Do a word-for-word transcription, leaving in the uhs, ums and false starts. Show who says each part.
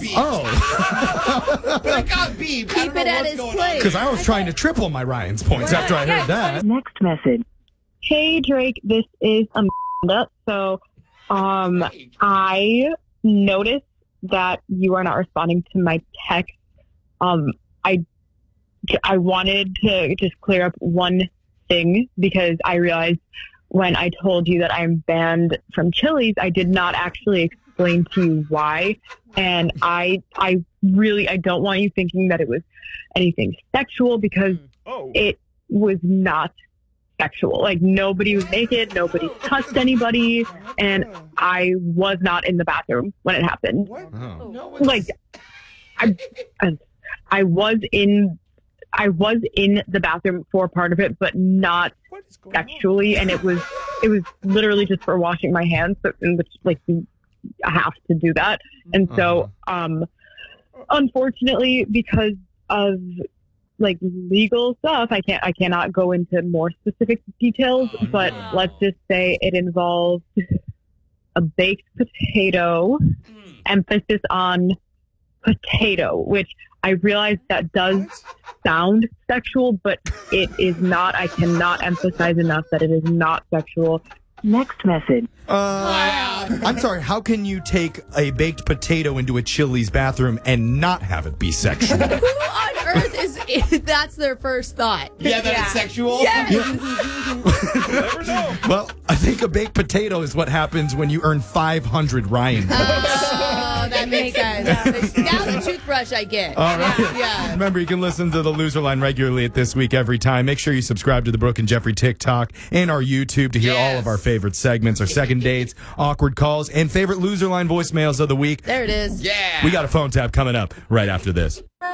Speaker 1: beeped.
Speaker 2: Oh.
Speaker 1: But I got beeped.
Speaker 3: Keep it at his place.
Speaker 2: Because I was trying to triple my Ryan's points after I heard that.
Speaker 4: Next message. Hey, Drake, this is Amanda. So, um, I noticed that you are not responding to my text. Um, I, I wanted to just clear up one thing because I realized when I told you that I'm banned from Chili's, I did not actually explain to you why. And I, I really, I don't want you thinking that it was anything sexual because
Speaker 1: Oh.
Speaker 4: it was not sexual. Like, nobody was naked, nobody touched anybody, and I was not in the bathroom when it happened.
Speaker 1: What?
Speaker 2: Oh.
Speaker 1: No one's-
Speaker 4: Like, I, I, I was in, I was in the bathroom for part of it, but not
Speaker 1: What is going on?
Speaker 4: sexually, and it was, it was literally just for washing my hands, so, in which, like, you have to do that. And so, um, unfortunately, because of like legal stuff, I can't, I cannot go into more specific details,
Speaker 1: Oh,
Speaker 4: but
Speaker 1: no.
Speaker 4: let's just say it involved a baked potato,
Speaker 1: Mm.
Speaker 4: emphasis on potato, which I realize that does
Speaker 1: What?
Speaker 4: sound sexual, but it is not. I cannot emphasize enough that it is not sexual. Next message.
Speaker 2: Uh,
Speaker 1: Wow.
Speaker 2: I'm sorry, how can you take a baked potato into a Chili's bathroom and not have it be sexual?
Speaker 3: Who on earth is that's their first thought?
Speaker 1: Yeah, that it's sexual?
Speaker 3: Yes.
Speaker 1: Never know.
Speaker 2: Well, I think a baked potato is what happens when you earn five hundred Ryan points.
Speaker 3: Oh, that makes sense. Now the toothbrush I get.
Speaker 2: All right.
Speaker 3: Yeah, yeah.
Speaker 2: Remember, you can listen to the Loser Line regularly at This Week Every Time. Make sure you subscribe to the Brooke and Jeffrey TikTok and our YouTube to hear all of our favorite segments, our second dates, awkward calls, and favorite Loser Line voicemails of the week.
Speaker 3: There it is.
Speaker 1: Yeah.
Speaker 2: We got a phone tap coming up right after this.